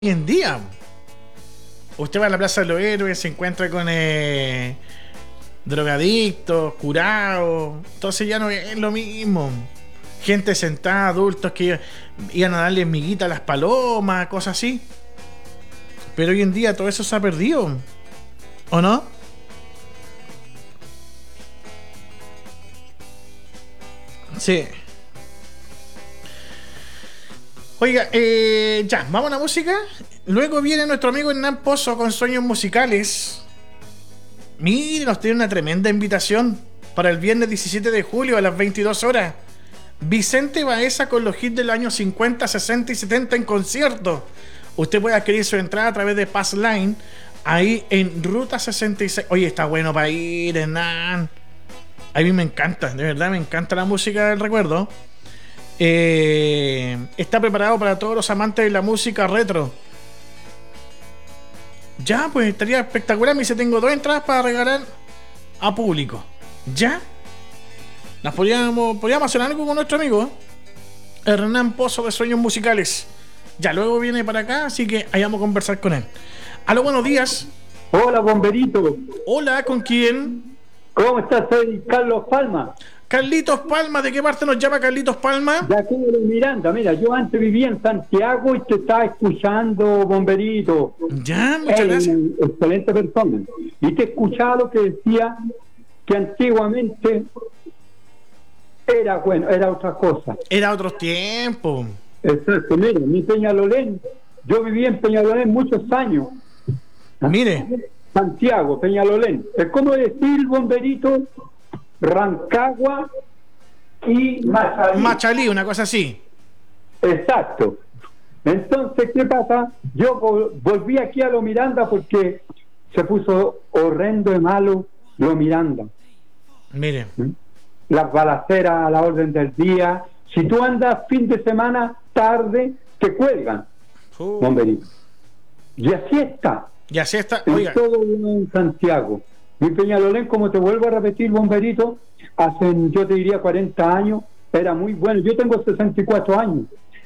en día. Usted va a la Plaza de los Héroes, se encuentra con drogadictos, curados. Entonces ya no es lo mismo. Gente sentada, adultos que iban a darle miguita a las palomas, cosas así. Pero hoy en día todo eso se ha perdido, ¿o no? Sí. Oiga, ya, vamos a la música. Luego viene nuestro amigo Hernán Pozo con Sueños Musicales. Mire, nos tiene una tremenda invitación para el viernes 17 de julio a las 22 horas. Vicente Baeza con los hits de los años 50, 60 y 70 en concierto. Usted puede adquirir su entrada a través de Passline, ahí en Ruta 66. Oye, está bueno para ir, Hernán. A mí me encanta, de verdad me encanta la música del recuerdo. Está preparado para todos los amantes de la música retro. Ya, pues estaría espectacular. Me dice, tengo 2 entradas para regalar a público. ¿Ya? Las podríamos hacer algo con nuestro amigo Hernán Pozo de Sueños Musicales. Ya, luego viene para acá, así que ahí vamos a conversar con él. Aló, buenos días. Hola, bomberito. Hola, ¿con quién? ¿Cómo estás? Soy Carlos Palma. Carlitos Palma, ¿de qué parte nos llama Carlitos Palma? De aquí de Miranda. Mira, yo antes vivía en Santiago y te estaba escuchando, bomberito. Ya, muchas gracias. Excelente persona. Y te escuchaba lo que decía que antiguamente era bueno, era otra cosa. Era otros tiempos. Exacto, mira, mi Peñalolén, yo viví en Peñalolén muchos años. Mire. Santiago, Peñalolén. Es como decir, bomberito, Rancagua y Machalí, una cosa así. Exacto. Entonces, ¿qué pasa? Yo volví aquí a Lo Miranda porque se puso horrendo de malo Lo Miranda. Mire. Las balaceras a la orden del día. Si tú andas fin de semana tarde, te cuelgan. Bomberito. Y así está. Y así está. Oiga. Todo en Santiago. Mi Peñalolén, como te vuelvo a repetir, bomberito, hace, yo te diría, 40 años, era muy bueno. Yo tengo 64 años.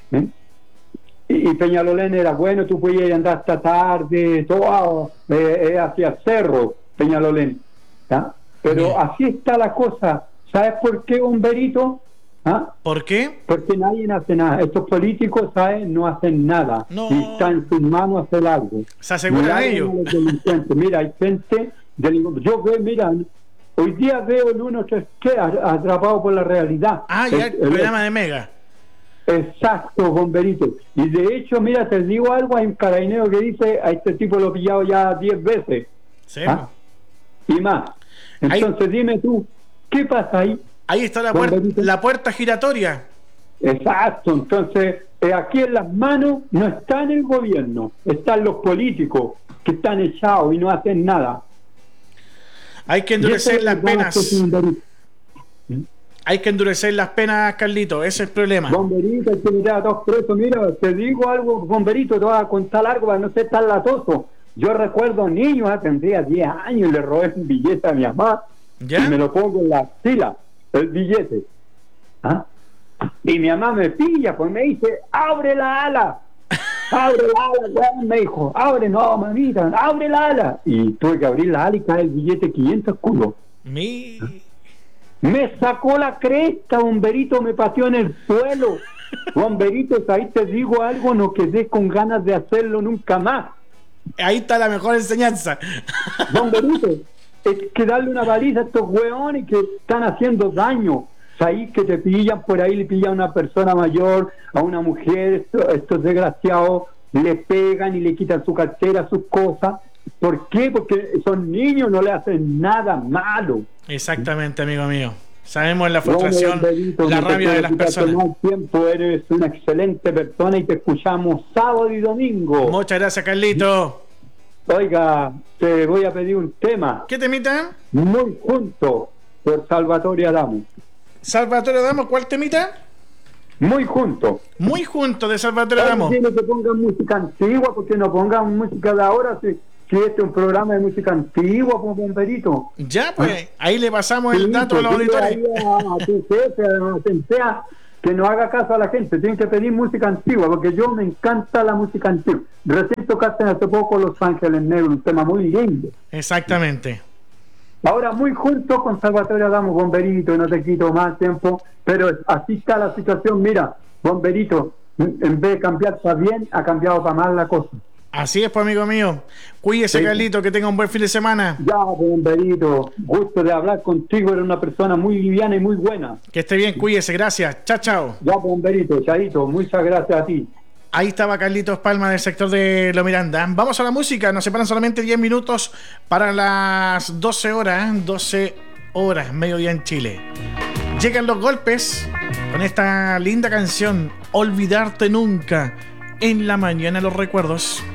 Y Peñalolén era bueno, tú podías andar hasta tarde, todo hacia el cerro, Peñalolén. ¿Ya? Pero bien, así está la cosa. ¿Sabes por qué, bomberito? ¿Ah? ¿Por qué? Porque nadie hace nada. Estos políticos, ¿sabes? No hacen nada. No. Y está en sus manos hacer algo. Se aseguran ellos. Mira, hay gente... Yo veo, mira, hoy día veo el 1 que atrapado por la realidad. Ah, ya, el programa de Mega. Exacto, bomberito. Y de hecho, mira, te digo algo, hay un carabinero que dice, a este tipo lo he pillado ya 10 veces. Sí. ¿Ah? Y más. Entonces ahí, dime tú, ¿qué pasa ahí? Ahí está la puerta giratoria. Exacto, entonces aquí en las manos no está en el gobierno, están los políticos que están echados y no hacen nada. Hay que endurecer las penas. Hay que endurecer las penas, Carlito. Ese es el problema. Bomberito, hay que mirar a todos presos. Mira, te digo algo, bomberito, te voy a contar algo para no ser tan latoso. Yo recuerdo niños, tendría 10 años, le robé un billete a mi mamá. ¿Ya? Y me lo pongo en la axila, el billete. ¿Ah? Y mi mamá me pilla, pues me dice, abre la ala. Abre la ala, me dijo, abre, no, mamita, abre la ala. Y tuve que abrir la ala y cae el billete 500 culos. Me sacó la cresta, bomberito, me pateó en el suelo. Bomberito, ahí te digo algo, no quedé con ganas de hacerlo nunca más. Ahí está la mejor enseñanza. Bomberito, es que darle una baliza a estos hueones que están haciendo daño. Ahí que te pillan por ahí, le pillan a una persona mayor, a una mujer, estos desgraciados le pegan y le quitan su cartera, sus cosas. ¿Por qué? Porque son niños, no le hacen nada malo. Exactamente, amigo mío. Sabemos la frustración, la rabia de las personas. Tiempo, eres una excelente persona y te escuchamos sábado y domingo. Muchas gracias, Carlito. Oiga, te voy a pedir un tema. ¿Qué temita? Muy junto, por Salvatore Adamo. Salvatore Adamo, ¿cuál temita? Muy junto. Muy junto, de Salvatore Adamo. Si no te pongan música antigua, porque no pongan música de ahora, si este es un programa de música antigua, pues, bomberito. Ya, pues, ahí le pasamos el dato a los auditores. A tu jefe, a quien sea, que no haga caso a la gente, tienen que pedir música antigua, porque yo me encanta la música antigua. Recién tocaste hace poco Los Ángeles Negros, un tema muy lindo. Exactamente. Ahora muy juntos con Salvatore Adamo, Bomberito, no te quito más tiempo, pero así está la situación. Mira, Bomberito, en vez de cambiar para bien, ha cambiado para mal la cosa. Así es, pues, amigo mío. Cuídese, sí. Carlito, que tenga un buen fin de semana. Ya, Bomberito, gusto de hablar contigo, eres una persona muy liviana y muy buena. Que esté bien, cuídese, gracias. Chao, chao. Ya, Bomberito, chaito, muchas gracias a ti. Ahí estaba Carlitos Palma del sector de Lo Miranda. Vamos a la música, nos separan solamente 10 minutos para las 12 horas, mediodía en Chile. Llegan Los Golpes con esta linda canción, Olvidarte Nunca, en la mañana los recuerdos.